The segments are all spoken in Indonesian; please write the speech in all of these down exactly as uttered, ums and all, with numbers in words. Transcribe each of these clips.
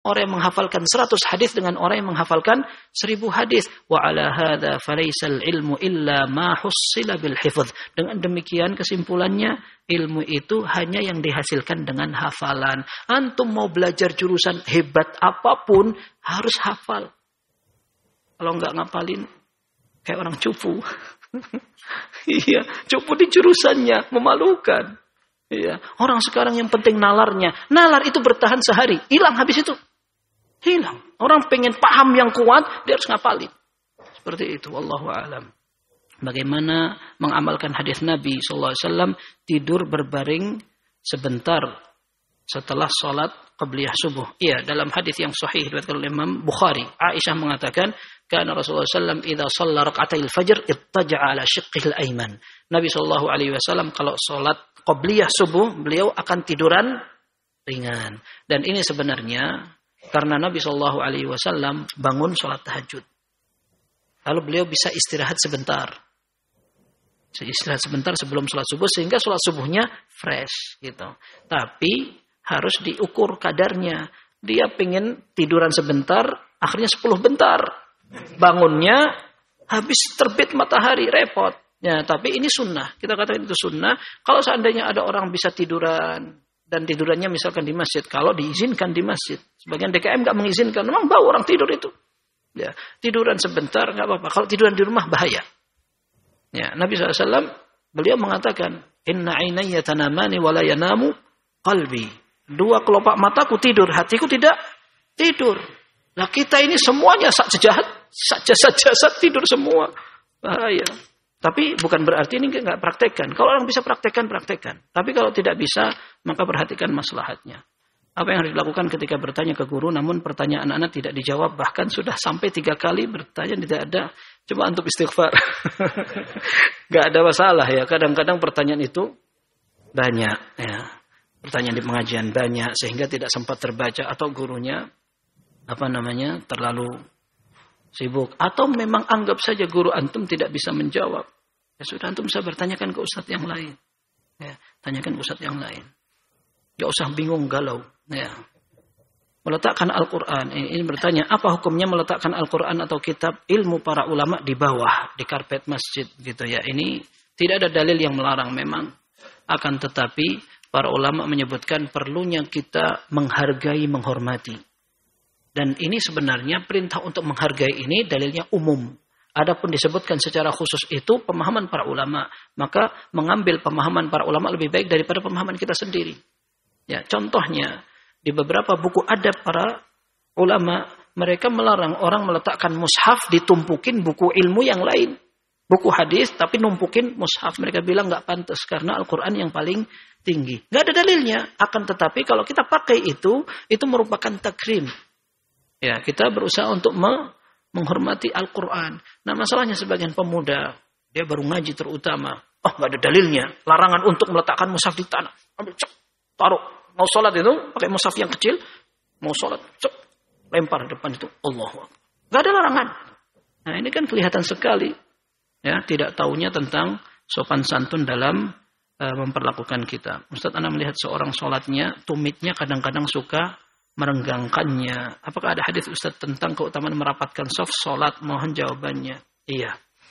orang yang menghafalkan seratus hadis dengan orang yang menghafalkan seribu hadis. Wa ala hadza falaisal ilmu illa ma hussila bil hifdz. Dengan demikian kesimpulannya, ilmu itu hanya yang dihasilkan dengan hafalan. Antum mau belajar jurusan hebat apapun harus hafal. Kalau enggak ngapalin kayak orang cupu. Iya, cupu di jurusannya, memalukan. Iya, orang sekarang yang penting nalarnya. Nalar itu bertahan sehari, hilang habis itu. Hilang. Orang pengen paham yang kuat, dia harus ngapalin. Seperti itu, wallahu a'lam. Bagaimana mengamalkan hadis Nabi sallallahu alaihi wasallam tidur berbaring sebentar setelah sholat qabliyah subuh. Iya, dalam hadis yang sahih diriwayatkan oleh Imam Bukhari, Aisyah mengatakan, "Kana Rasulullah sallallahu alaihi wasallam idza shalla rak'atayil fajr ittaja'a ala shiqqihil ayman." Nabi sallallahu alaihi wasallam kalau sholat qabliyah subuh, beliau akan tiduran ringan. Dan ini sebenarnya karena Nabi sallallahu alaihi wasallam bangun sholat tahajud. Lalu beliau bisa istirahat sebentar. Istirahat sebentar sebelum sholat subuh sehingga sholat subuhnya fresh gitu. Tapi harus diukur kadarnya. Dia pengen tiduran sebentar, akhirnya sepuluh bentar. Bangunnya habis terbit matahari, repot. Ya, tapi ini sunnah. Kita katakan itu sunnah. Kalau seandainya ada orang bisa tiduran dan tidurannya misalkan di masjid, kalau diizinkan di masjid. Sebagian D K M nggak mengizinkan. Memang bau orang tidur itu. Ya, tiduran sebentar nggak apa-apa. Kalau tiduran di rumah bahaya. Ya, Nabi shallallahu alaihi wasallam beliau mengatakan, Inna ainayya tanamani wa la yanamu qalbi. Dua kelopak mataku tidur, hatiku tidak tidur. Nah kita ini semuanya sak jahat, sak jasad-jasad tidur semua. Bahaya. Tapi bukan berarti ini nggak praktekkan. Kalau orang bisa praktekkan, praktekkan. Tapi kalau tidak bisa, maka perhatikan maslahatnya. Apa yang harus dilakukan ketika bertanya ke guru, namun pertanyaan anak tidak dijawab, bahkan sudah sampai tiga kali bertanya tidak ada. Cuma untuk istighfar. Nggak ada masalah ya. Kadang-kadang pertanyaan itu banyak ya. Pertanyaan di pengajian banyak sehingga tidak sempat terbaca atau gurunya apa namanya terlalu sibuk atau memang anggap saja guru antum tidak bisa menjawab. Ya sudah antum bisa bertanyakan ke ustadz yang lain. Ya, tanyakan ke ustadz yang lain. Enggak usah bingung galau, ya. Meletakkan Al-Qur'an, ini, ini bertanya apa hukumnya meletakkan Al-Qur'an atau kitab ilmu para ulama di bawah di karpet masjid gitu ya. Ini tidak ada dalil yang melarang memang, akan tetapi para ulama menyebutkan perlunya kita menghargai, menghormati. Dan ini sebenarnya perintah untuk menghargai ini dalilnya umum. Adapun disebutkan secara khusus itu pemahaman para ulama. Maka mengambil pemahaman para ulama lebih baik daripada pemahaman kita sendiri. Ya, contohnya di beberapa buku adab para ulama, mereka melarang orang meletakkan mushaf ditumpukin buku ilmu yang lain. Buku hadis tapi numpukin mushaf. Mereka bilang nggak pantas karena Al-Quran yang paling tinggi. Nggak ada dalilnya. Akan tetapi kalau kita pakai itu, itu merupakan takrim. Ya, kita berusaha untuk me- menghormati Al-Quran. Nah masalahnya sebagian pemuda, dia baru ngaji terutama. Oh nggak ada dalilnya. Larangan untuk meletakkan mushaf di tanah. Ambil cek, taruh. Mau sholat itu pakai mushaf yang kecil. Mau sholat, cek, lempar depan itu. Allahu Akbar. Nggak ada larangan. Nah ini kan kelihatan sekali. Ya, tidak taunya tentang sopan santun dalam uh, memperlakukan kita. Ustaz, Anda melihat seorang sholatnya, tumitnya kadang-kadang suka merenggangkannya. Apakah ada hadis Ustaz tentang keutamaan merapatkan soft sholat? Mohon jawabannya. Iya.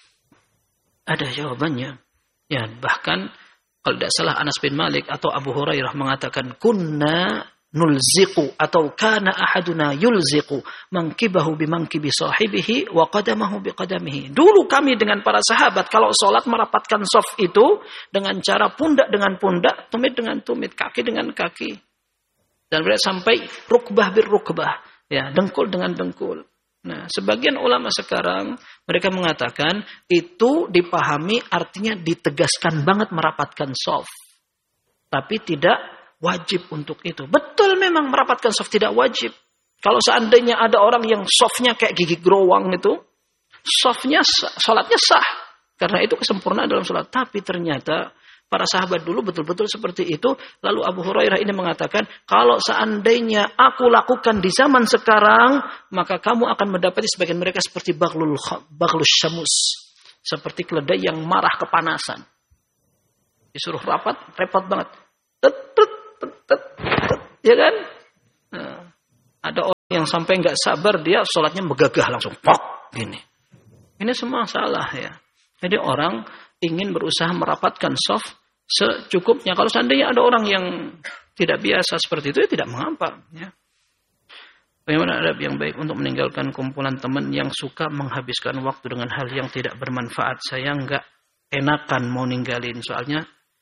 Ada jawabannya. Ya, bahkan kalau tidak salah Anas bin Malik atau Abu Hurairah mengatakan kunna nulziqu atau kana ahaduna yulziqu mankibahu bimankibi sahibihi wa qadamahu biqadamihi. Dulu kami dengan para sahabat kalau sholat merapatkan soft itu dengan cara pundak dengan pundak, tumit dengan tumit, kaki dengan kaki. Dan berarti sampai rukbah bir rukbah, ya, dengkul dengan dengkul. Nah, sebagian ulama sekarang mereka mengatakan itu dipahami artinya ditegaskan banget merapatkan soft. Tapi tidak wajib untuk itu. Betul memang merapatkan soft tidak wajib. Kalau seandainya ada orang yang softnya kayak gigi gerowang itu, softnya sholatnya sah. Karena itu kesempurnaan dalam sholat. Tapi ternyata para sahabat dulu betul-betul seperti itu. Lalu Abu Hurairah ini mengatakan, kalau seandainya aku lakukan di zaman sekarang, maka kamu akan mendapati sebagian mereka seperti baghlul, baghlus syamus. Seperti keledai yang marah kepanasan. Disuruh rapat, repot banget. Tet, tet, tet, tet, tet, ya kan? Nah, ada yang sampai nggak sabar dia sholatnya megagah langsung pok gini. Ini semua salah ya. Jadi orang ingin berusaha merapatkan soft secukupnya. Kalau seandainya ada orang yang tidak biasa seperti itu, ya tidak mengapa. Ya. Bagaimana adab yang baik untuk meninggalkan kumpulan teman yang suka menghabiskan waktu dengan hal yang tidak bermanfaat? Saya nggak enakan mau ninggalin, soalnya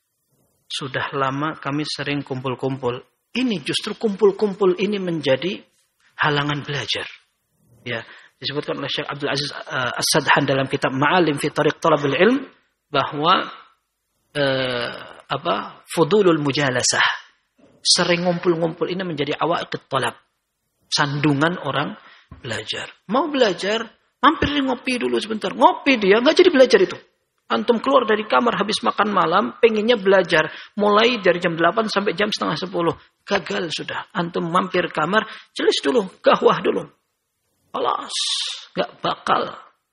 sudah lama kami sering kumpul-kumpul. Ini justru kumpul-kumpul ini menjadi halangan belajar. Ya, disebutkan oleh Syekh Abdul Aziz uh, As-Sadhan dalam kitab Ma'alim fi Tariq Talabil Ilm bahwa uh, apa? Fudulul mujalasah. Sering ngumpul-ngumpul ini menjadi awaiqit talab. Sandungan orang belajar. Mau belajar, mampir ngopi dulu sebentar. Ngopi dia, nggak jadi belajar itu. Antum keluar dari kamar habis makan malam, pengennya belajar. Mulai dari jam delapan sampai jam setengah sepuluh. Gagal sudah. Antum mampir kamar, jelis dulu, gahwah dulu. Alas, nggak bakal.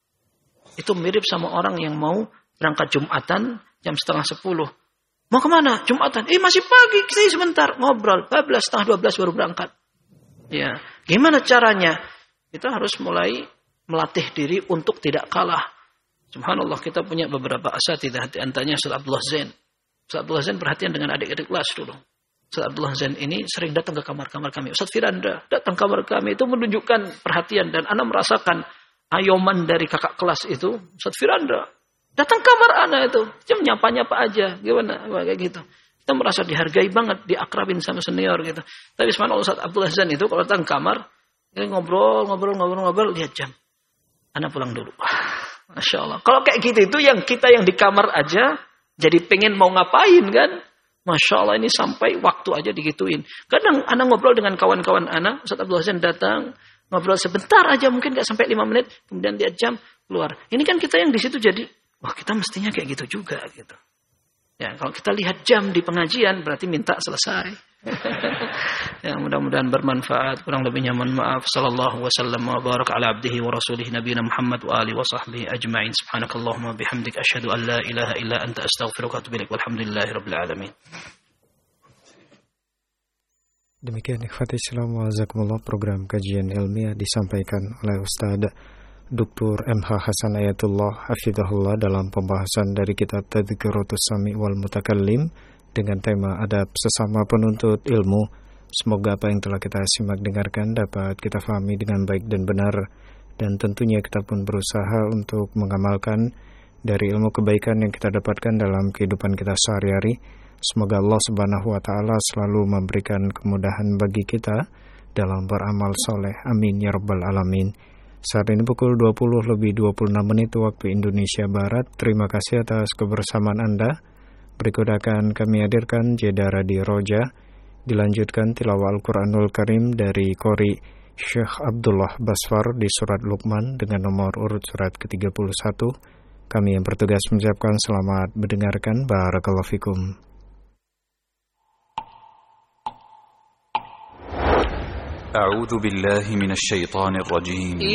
Itu mirip sama orang yang mau berangkat Jumatan jam setengah sepuluh. Mau kemana? Jumatan. Eh masih pagi, saya sebentar ngobrol. bablas, setengah dua belas baru berangkat. Ya, gimana caranya? Kita harus mulai melatih diri untuk tidak kalah. Subhanallah, kita punya beberapa asatidzah, di antaranya Ustaz Abdullah Zain. Ustaz Abdullah Zain perhatian dengan adik-adik kelas dulu. Ustaz Abdullah Zain ini sering datang ke kamar-kamar kami. Ustaz Firanda datang ke kamar kami itu menunjukkan perhatian dan ana merasakan ayoman dari kakak kelas itu. Ustaz Firanda datang ke kamar ana itu, dia menyapa-nyapa aja, gimana kayak gitu. Kita merasa dihargai banget, diakrabin sama senior gitu. Tapi subhanallah Ustaz Abdullah Zain itu kalau datang ke kamar, dia ngobrol, ngobrol, ngobrol, ngobrol, lihat jam. Ana pulang dulu. Masya Allah. Kalau kayak gitu itu yang kita yang di kamar aja jadi pengen mau ngapain kan? Masya Allah, ini sampai waktu aja digituin. Kadang ana ngobrol dengan kawan-kawan ana, Ustaz Abdullah Zain datang, ngobrol sebentar aja mungkin nggak sampai lima menit, kemudian lihat jam keluar. Ini kan kita yang di situ jadi, wah kita mestinya kayak gitu juga gitu. Ya, kalau kita lihat jam di pengajian berarti minta selesai. Ya, mudah-mudahan bermanfaat. Kurang lebihnya mohon maaf. Sallallahu wasallam wa baraka ala abdihi wa rasulih nabiyina Muhammad wa alihi wa sahbihi ajma'in. Subhanakallahumma bihamdik asyhadu an la ilaha illa anta astaghfiruka wa atubu ilaik. Walhamdulillahirabbil alamin. Demikian ikhwati Islam wa jazakumullah, program kajian ilmiah disampaikan oleh Ustaz Doktor M H Hasan Ayatullah hafizahullah dalam pembahasan dari kitab Tadhkiratus Sami wal Mutakallim dengan tema adab sesama penuntut ilmu. Semoga apa yang telah kita simak dengarkan dapat kita fahami dengan baik dan benar, dan tentunya kita pun berusaha untuk mengamalkan dari ilmu kebaikan yang kita dapatkan dalam kehidupan kita sehari-hari. Semoga Allah Subhanahu wa taala selalu memberikan kemudahan bagi kita dalam beramal soleh. Amin ya rabbal alamin. Saat ini pukul dua puluh lebih dua puluh enam menit waktu Indonesia Barat. Terima kasih atas kebersamaan Anda. Berikut akan kami hadirkan jeda Radio Roja. Dilanjutkan tilawah Al-Quranul Karim dari Qori Syekh Abdullah Basfar di surat Luqman dengan nomor urut surat ke tiga puluh satu. Kami yang bertugas mengucapkan selamat mendengarkan. Barakallahu fikum. A'udzu billahi minasy syaithanir rajim.